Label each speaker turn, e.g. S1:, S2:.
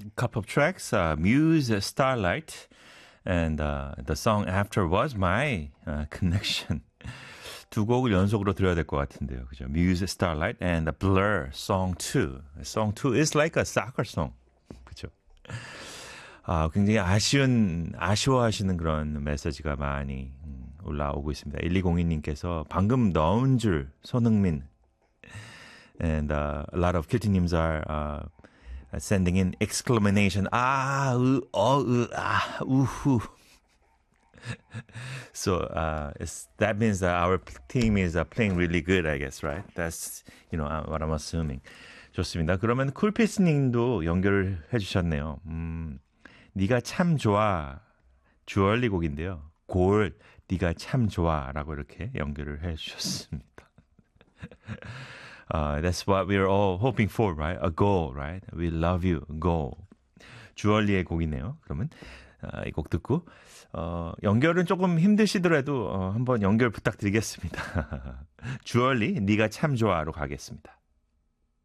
S1: couple of tracks, Muse, Starlight, and the song after was my connection. 두 곡을 연속으로 들어야 될 것 같은데요. 그죠? Muse, Starlight, and Blur, Song 2. Song 2 is like a soccer song. 그죠? 굉장히 아쉬워하시는 그런 메시지가 많이 올라오고 있습니다. 1202님께서 방금 넣은 줄, 손흥민. And a lot of kilti님s are sending in exclamation, 우후. So that means that our team is playing really good, I guess, right? That's what I'm assuming. 좋습니다. 그러면 쿨피스님도 연결을 해주셨네요. 네가 참 좋아 주얼리 곡인데요. 골 네가 참 좋아라고 이렇게 연결을 해주셨습니다. That's what we're all hoping for, right? A goal, right? We love you, goal. 주얼리의 곡이네요. 그러면 이 곡 듣고 연결은 조금 힘드시더라도 한번 연결 부탁드리겠습니다. 주얼리, 네가 참 좋아로 가겠습니다.